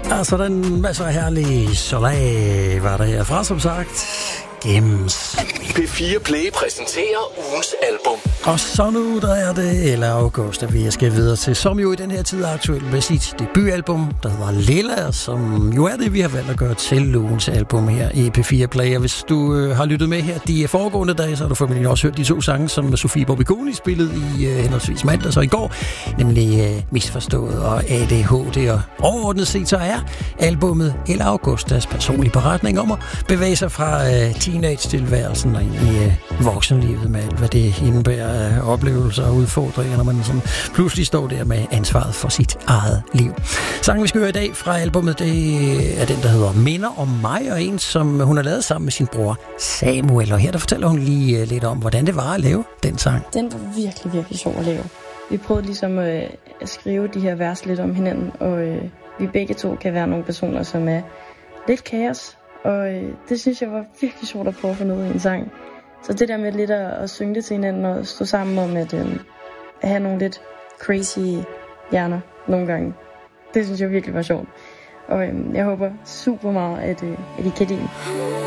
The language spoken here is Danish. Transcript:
Og sådan masser af herlige Soleil var der herfra, som sagt. Gems. P4 Play præsenterer ugens album. Og så nu, der er det Ella August, at vi skal videre til, som jo i den her tid er aktuelt med sit debutalbum, der hedder Lilla, som jo er det, vi har valgt at gøre til ugens album her i P4 Play. Og hvis du har lyttet med her de foregående dage, så har du formentlig også hørt de 2 sange, som Sofie Bobigoni spillede i henholdsvis mandag og i går, nemlig Misforstået og ADHD. Og overordnet set så er albummet Ella Augustas personlige beretning om at bevæge sig fra teenage-tilværelsen og ind i voksenlivet med alt, hvad det indebærer af oplevelser og udfordringer, når man sådan pludselig står der med ansvaret for sit eget liv. Sangen, vi skal høre i dag fra albummet, det er den, der hedder Minder om mig, og en, som hun har lavet sammen med sin bror Samuel. Og her der fortæller hun lige lidt om, hvordan det var at lave den sang. Den var virkelig, virkelig sjov at lave. Vi prøvede ligesom at skrive de her vers lidt om hinanden, og vi begge to kan være nogle personer, som er lidt kaos. Og det synes jeg var virkelig sjovt at prøve at få noget i en sang. Så det der med lidt at synge det til hinanden og stå sammen om at have nogle lidt crazy hjerner nogle gange, det synes jeg virkelig var sjovt. Og jeg håber super meget, at I kan lide.